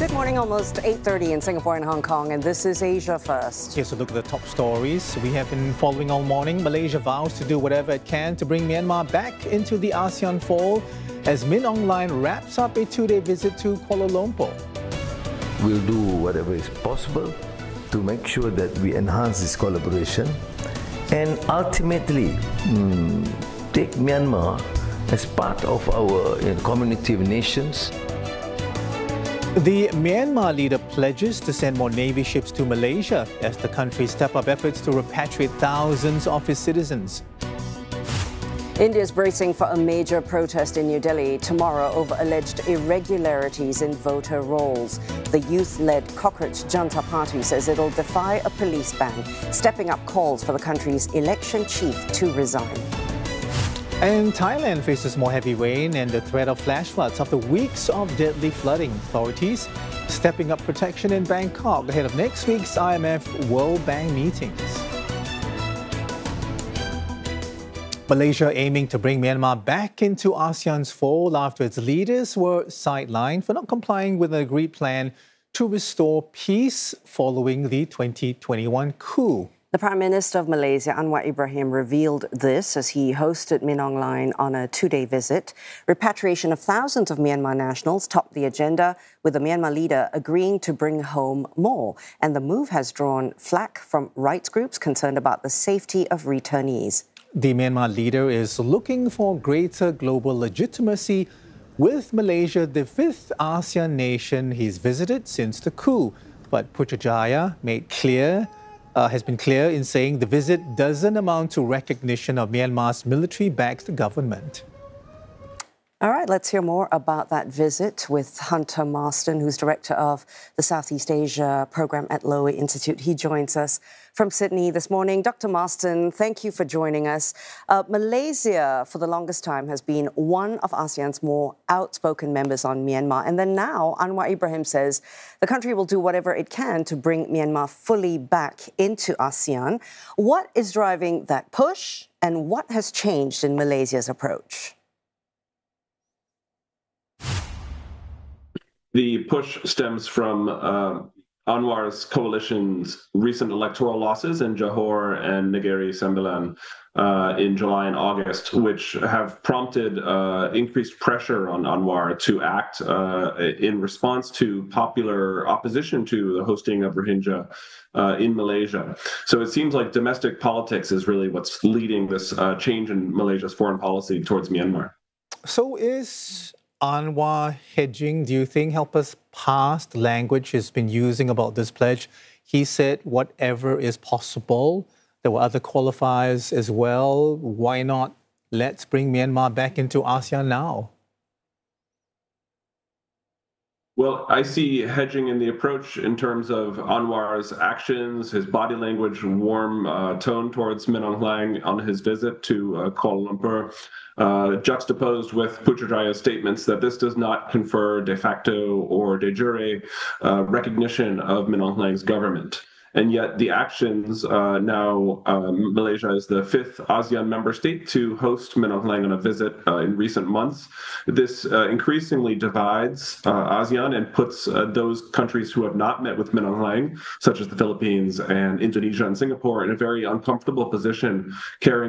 Good morning, almost 8:30 in Singapore and Hong Kong, and this is Asia First. Here's a look at the top stories we have been following all morning. Malaysia vows to do whatever it can to bring Myanmar back into the ASEAN fold as Min Aung Hlaing wraps up a two-day visit to Kuala Lumpur. We'll do whatever is possible to make sure that we enhance this collaboration and ultimately take Myanmar as part of our community of nations. The Myanmar leader pledges to send more Navy ships to Malaysia as the country step up efforts to repatriate thousands of its citizens. India is bracing for a major protest in New Delhi tomorrow over alleged irregularities in voter rolls. The youth-led Cockroach Junta Party says it'll defy a police ban, stepping up calls for the country's election chief to resign. And Thailand faces more heavy rain and the threat of flash floods after weeks of deadly flooding. Authorities stepping up protection in Bangkok ahead of next week's IMF World Bank meetings. Malaysia aiming to bring Myanmar back into ASEAN's fold after its leaders were sidelined for not complying with an agreed plan to restore peace following the 2021 coup. The Prime Minister of Malaysia, Anwar Ibrahim, revealed this as he hosted Min Aung Hlaing on a two-day visit. Repatriation of thousands of Myanmar nationals topped the agenda, with the Myanmar leader agreeing to bring home more. And the move has drawn flack from rights groups concerned about the safety of returnees. The Myanmar leader is looking for greater global legitimacy, with Malaysia the fifth ASEAN nation he's visited since the coup. But Putrajaya has been clear in saying the visit doesn't amount to recognition of Myanmar's military-backed government. All right, let's hear more about that visit with Hunter Marston, who's director of the Southeast Asia program at Lowy Institute. He joins us from Sydney this morning. Dr. Marston, thank you for joining us. Malaysia, for the longest time, has been one of ASEAN's more outspoken members on Myanmar. And then now, Anwar Ibrahim says the country will do whatever it can to bring Myanmar fully back into ASEAN. What is driving that push, and what has changed in Malaysia's approach? The push stems from Anwar's coalition's recent electoral losses in Johor and Negeri Sembilan in July and August, which have prompted increased pressure on Anwar to act in response to popular opposition to the hosting of Rohingya in Malaysia. So it seems like domestic politics is really what's leading this change in Malaysia's foreign policy towards Myanmar. So is Anwar hedging, do you think? Help us parse the language he's been using about this pledge. He said whatever is possible. There were other qualifiers as well. Why not let's bring Myanmar back into ASEAN now? Well, I see hedging in the approach in terms of Anwar's actions, his body language, warm tone towards Min Aung Hlaing on his visit to Kuala Lumpur, juxtaposed with Putrajaya's statements that this does not confer de facto or de jure recognition of Min Aung Hlaing's government. And yet the actions now, Malaysia is the fifth ASEAN member state to host Min Aung Hlaing on a visit in recent months. This increasingly divides ASEAN and puts those countries who have not met with Min Aung Hlaing, such as the Philippines and Indonesia and Singapore, in a very uncomfortable position, carrying